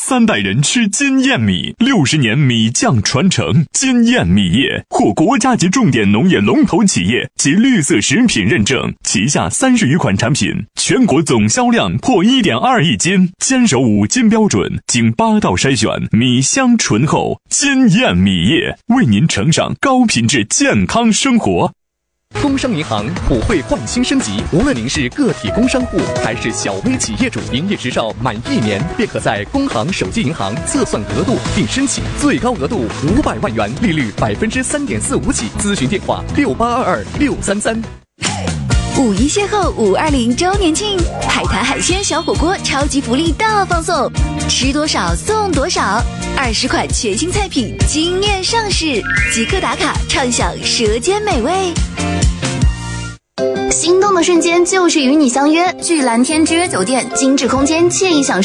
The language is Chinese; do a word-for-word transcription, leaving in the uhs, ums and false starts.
三代人吃金燕米，六十年米酱传承。金燕米业获国家级重点农业龙头企业及绿色食品认证，旗下三十余款产品，全国总销量破 一点二亿斤，坚守五金标准，经八道筛选，米香醇厚。金燕米业为您呈上高品质健康生活。 工商银行普惠换新升级，无论您是个体工商户还是小微企业主，营业执照满一年便可在工行手机银行测算额度并申请，最高额度五百万元，利率百分之三点四五起。咨询电话六八二二六三三。 五一邂逅五二零周年庆，海滩海鲜小火锅超级福利大放送，吃多少送多少，二十款全新菜品惊艳上市，即刻打卡畅享舌尖美味。 心动的瞬间就是与你相约，聚蓝天之约酒店，精致空间，惬意享受。